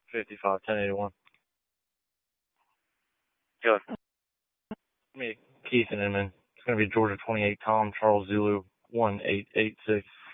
55 1081. Good. Me, Keith and Inman. It's going to be Georgia 28 Tom Charles Zulu 1886.